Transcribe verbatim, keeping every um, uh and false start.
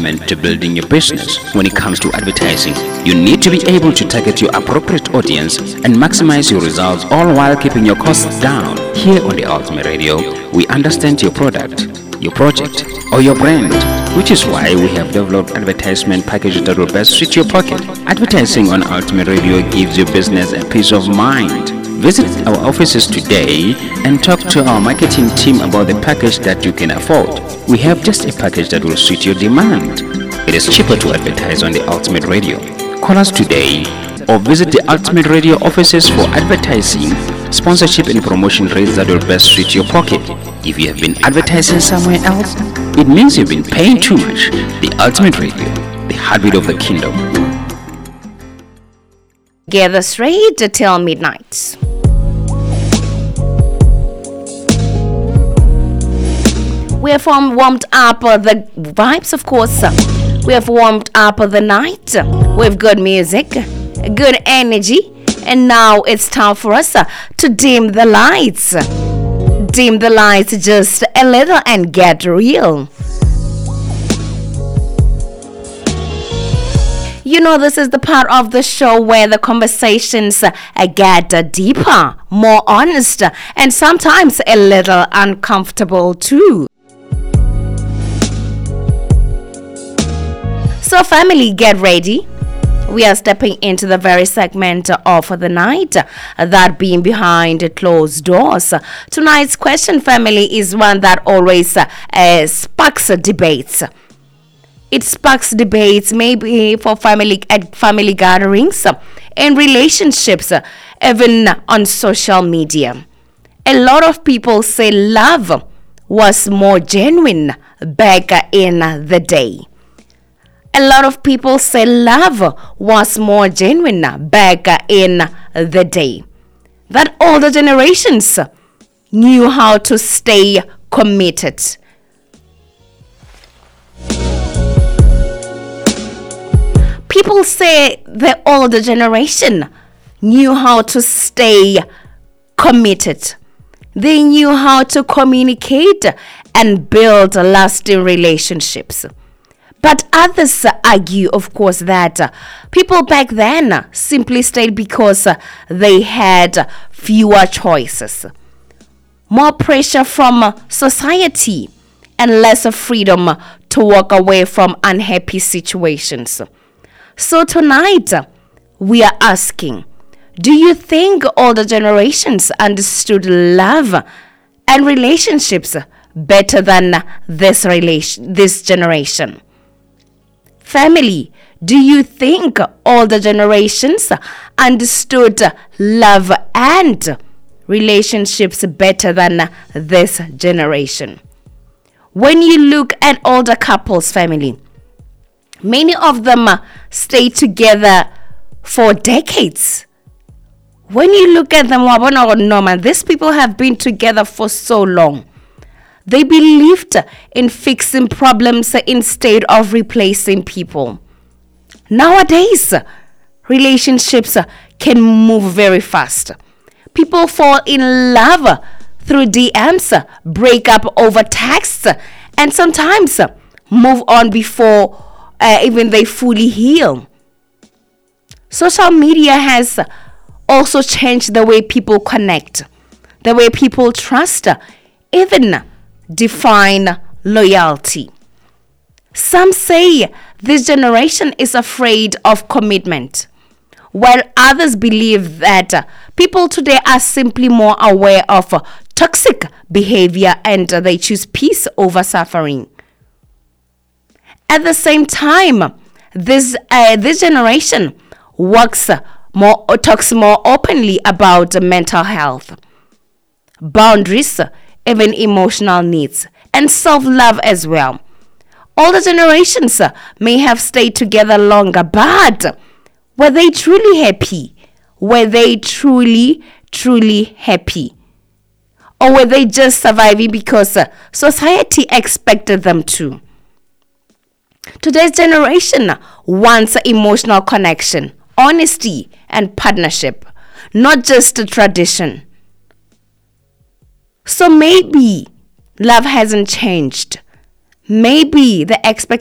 commitment to building your business. When it comes to advertising, you need to be able to target your appropriate audience and maximize your results, all while keeping your costs down. Here on the Ultimate Radio, we understand your product, your project, or your brand, which is why we have developed advertisement packages that will best suit your pocket. Advertising on Ultimate Radio gives your business a peace of mind. Visit our offices today and talk to our marketing team about the package that you can afford. We have just a package that will suit your demand. It is cheaper to advertise on the Ultimate Radio. Call us today or visit the Ultimate Radio offices for advertising, sponsorship and promotion rates that will best suit your pocket. If you have been advertising somewhere else, it means you've been paying too much. The Ultimate Radio, the heartbeat of the kingdom. Gather straight till midnight. We have warm, warmed up uh, the vibes, of course. We have warmed up uh, the night with good music, good energy, and now it's time for us uh, to dim the lights. Dim the lights just a little and get real. You know, this is the part of the show where the conversations uh, get uh, deeper, more honest, and sometimes a little uncomfortable too. So family, get ready. We are stepping into the very segment of the night, that being behind closed doors. Tonight's question, family, is one that always uh, sparks debates. It sparks debates maybe for family at family gatherings, and relationships, even on social media. A lot of people say love was more genuine back in the day. A lot of people say love was more genuine back in the day. That older generations knew how to stay committed. People say the older generation knew how to stay committed. They knew how to communicate and build lasting relationships. But others argue, of course, that uh, people back then uh, simply stayed because uh, they had fewer choices, more pressure from uh, society, and less freedom to walk away from unhappy situations. So tonight, uh, we are asking, do you think older generations understood love and relationships better than this relation, this generation? Family, do you think older generations understood love and relationships better than this generation? When you look at older couples, family, many of them stay together for decades. When you look at them, Norman, these people have been together for so long. They believed in fixing problems instead of replacing people. Nowadays, relationships can move very fast. People fall in love through D Ms, break up over texts, and sometimes move on before uh, even they fully heal. Social media has also changed the way people connect, the way people trust, even define loyalty. Some say this generation is afraid of commitment, while others believe that uh, people today are simply more aware of uh, toxic behavior and uh, they choose peace over suffering. At the same time, this uh, this generation works uh, more or talks more openly about uh, mental health, boundaries, uh, even emotional needs, and self-love as well. Older generations uh, may have stayed together longer, but were they truly happy? Were they truly, truly happy? Or were they just surviving because uh, society expected them to? Today's generation wants emotional connection, honesty, and partnership, not just a tradition. So maybe love hasn't changed. Maybe the expectation